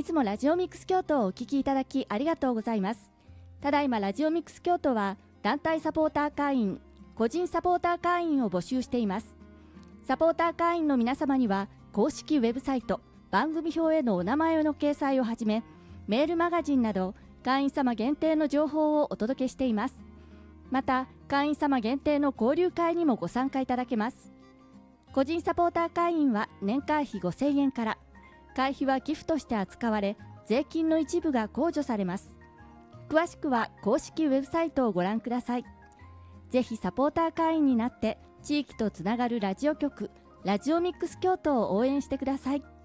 つもラジオミックス京都をお聞きいただきありがとうございます。ただいまラジオミックス京都は団体サポーター会員、個人サポーター会員を募集しています。サポーター会員の皆様には公式ウェブサイト、番組表へのお名前の掲載をはじめ、メールマガジンなど会員様限定の情報をお届けしています。また会員様限定の交流会にもご参加いただけます。個人サポーター会員は年会費5000円から、会費は寄付として扱われ、税金の一部が控除されます。詳しくは公式ウェブサイトをご覧ください。ぜひサポーター会員になって地域とつながるラジオ局、ラジオミックス京都を応援してください。